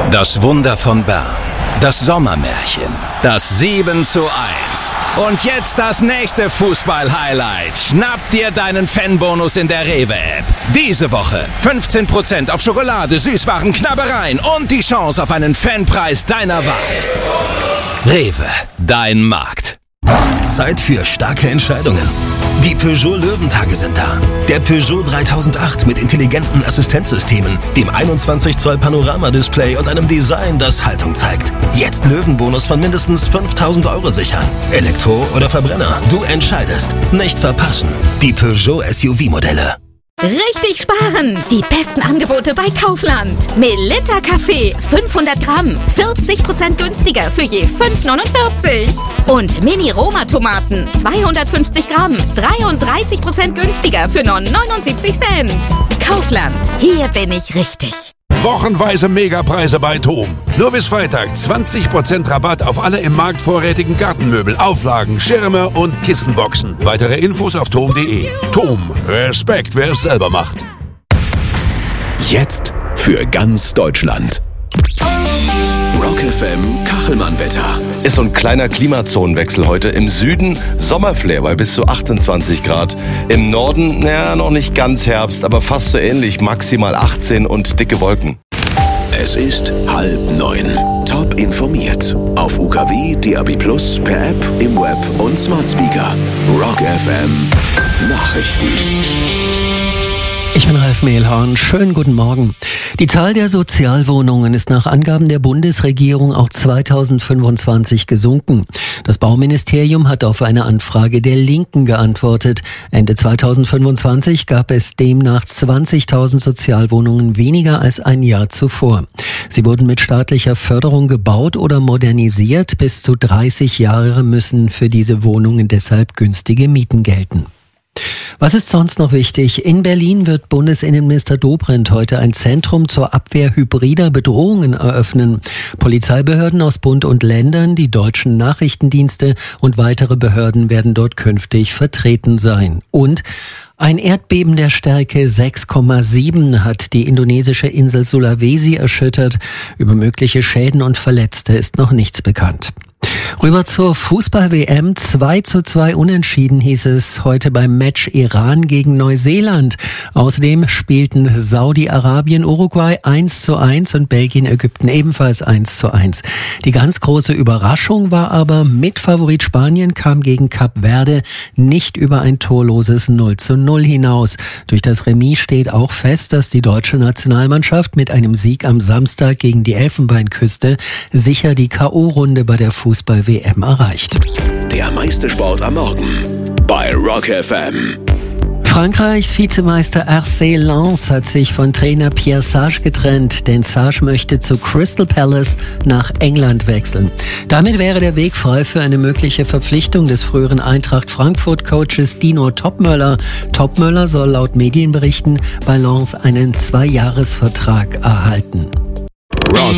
Das Wunder von Bern. Das Sommermärchen. Das 7:1. Und jetzt das nächste Fußball-Highlight. Schnapp dir deinen Fanbonus in der Rewe-App. Diese Woche 15% auf Schokolade, Süßwaren, Knabbereien und die Chance auf einen Fanpreis deiner Wahl. Rewe, dein Markt. Zeit für starke Entscheidungen. Die Peugeot Löwentage sind da. Der Peugeot 3008 mit intelligenten Assistenzsystemen, dem 21 Zoll Panoramadisplay und einem Design, das Haltung zeigt. Jetzt Löwenbonus von mindestens 5.000 € sichern. Elektro oder Verbrenner, du entscheidest. Nicht verpassen. Die Peugeot SUV-Modelle. Richtig sparen! Die besten Angebote bei Kaufland. Melitta Kaffee 500 Gramm, 40% günstiger für je 5,49. Und Mini-Roma-Tomaten 250 Gramm, 33% günstiger für nur 79 Cent. Kaufland, hier bin ich richtig. Wochenweise Megapreise bei TOM. Nur bis Freitag 20% Rabatt auf alle im Markt vorrätigen Gartenmöbel, Auflagen, Schirme und Kissenboxen. Weitere Infos auf tom.de. TOM. Respekt, wer es selber macht. Jetzt für ganz Deutschland. Rock FM Kachelmann-Wetter. Ist so ein kleiner Klimazonenwechsel heute. Im Süden Sommerflair bei bis zu 28 Grad. Im Norden, noch nicht ganz Herbst, aber fast so ähnlich. Maximal 18 und dicke Wolken. Es ist 8:30. Top informiert. Auf UKW, DAB+, per App, im Web und Smart Speaker. Rock FM Nachrichten. Ich bin Ralf Mehlhorn. Schönen guten Morgen. Die Zahl der Sozialwohnungen ist nach Angaben der Bundesregierung auch 2025 gesunken. Das Bauministerium hat auf eine Anfrage der Linken geantwortet. Ende 2025 gab es demnach 20.000 Sozialwohnungen weniger als ein Jahr zuvor. Sie wurden mit staatlicher Förderung gebaut oder modernisiert. Bis zu 30 Jahre müssen für diese Wohnungen deshalb günstige Mieten gelten. Was ist sonst noch wichtig? In Berlin wird Bundesinnenminister Dobrindt heute ein Zentrum zur Abwehr hybrider Bedrohungen eröffnen. Polizeibehörden aus Bund und Ländern, die deutschen Nachrichtendienste und weitere Behörden werden dort künftig vertreten sein. Und ein Erdbeben der Stärke 6,7 hat die indonesische Insel Sulawesi erschüttert. Über mögliche Schäden und Verletzte ist noch nichts bekannt. Rüber zur Fußball-WM. 2:2 unentschieden hieß es heute beim Match Iran gegen Neuseeland. Außerdem spielten Saudi-Arabien, Uruguay 1:1 und Belgien, Ägypten ebenfalls 1:1. Die ganz große Überraschung war aber, Mitfavorit Spanien kam gegen Kap Verde nicht über ein torloses 0:0 hinaus. Durch das Remis steht auch fest, dass die deutsche Nationalmannschaft mit einem Sieg am Samstag gegen die Elfenbeinküste sicher die K.O.-Runde bei der Fußball-WM erreicht. Der meiste Sport am Morgen bei Rock FM. Frankreichs Vizemeister RC Lens hat sich von Trainer Pierre Sage getrennt, denn Sage möchte zu Crystal Palace nach England wechseln. Damit wäre der Weg frei für eine mögliche Verpflichtung des früheren Eintracht Frankfurt-Coaches Dino Topmöller. Topmöller soll laut Medienberichten bei Lens einen 2-Jahres-Vertrag erhalten.